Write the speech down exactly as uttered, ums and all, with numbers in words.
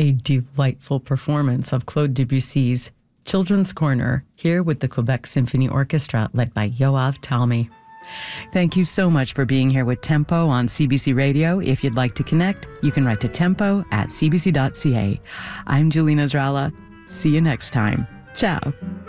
a delightful performance of Claude Debussy's Children's Corner, here with the Quebec Symphony Orchestra, led by Yoav Talmy. Thank you so much for being here with Tempo on C B C Radio. If you'd like to connect, you can write to tempo at c b c dot c a. I'm Julina Zrala. See you next time. Ciao.